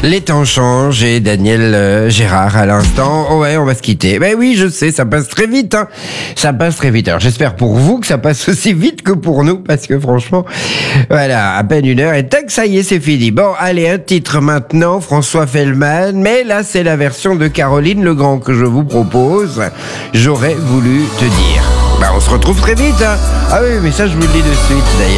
Les temps changent et Daniel Gérard à l'instant. Oh ouais, on va se quitter. Ben oui, je sais, ça passe très vite. Hein. Ça passe très vite. Alors j'espère pour vous que ça passe aussi vite que pour nous, parce que franchement, voilà, à peine une heure et tac, ça y est, c'est fini. Bon, allez, un titre maintenant, François Feldman. Mais là, c'est la version de Caroline Legrand que je vous propose. J'aurais voulu te dire. Ben, on se retrouve très vite. Hein. Ah oui, mais ça, je vous le dis de suite d'ailleurs.